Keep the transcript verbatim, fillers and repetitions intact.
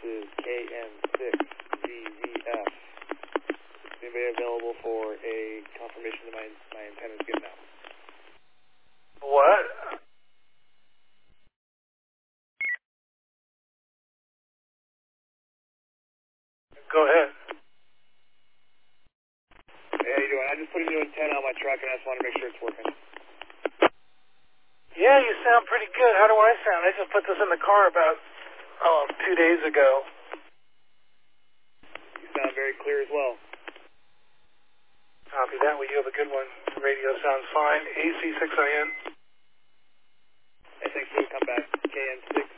is K N six Z Z F. Is anybody available for a confirmation that my, my antenna is getting out? What? Go ahead. Hey, how you doing? I just put a new antenna on my truck and I just want to make sure it's working. Yeah, you sound pretty good. How do I sound? I just put this in the car about oh, two days ago. You sound very clear as well. Copy that. Well, you have a good one. Radio sounds fine. A C six I N. Hey, thanks for the come back. K N six